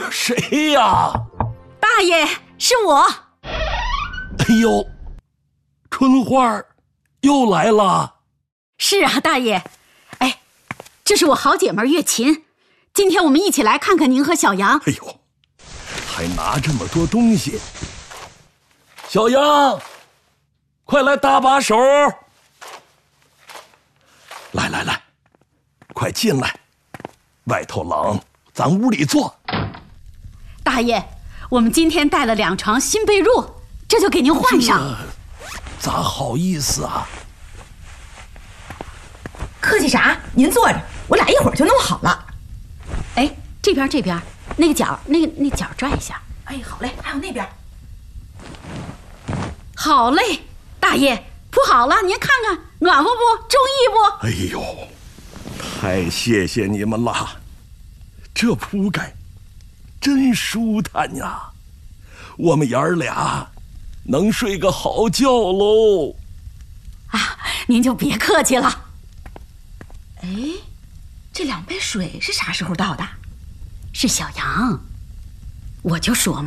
谁呀？ 大爷，是我。 哎呦，春花又来了。 是啊，大爷。哎，这是我好姐妹月琴，今天我们一起来看看您和小杨。 哎呦，还拿这么多东西。小杨，快来搭把手。来，快进来，外头冷，咱屋里坐。 大爷，我们今天带了2床新被褥，这就给您换上。 咋好意思啊？ 客气啥？您坐着，我俩一会儿就弄好了。 哎，这边那个角，那角拽一下。 哎，好嘞，还有那边。 好嘞，大爷铺好了，您看看暖和不？中意不？ 哎呦，太谢谢你们了，这铺盖真舒坦呀，我们爷儿俩能睡个好觉喽。 啊，您就别客气了。 哎，这2杯水是啥时候倒的？ 是小杨，我就说嘛。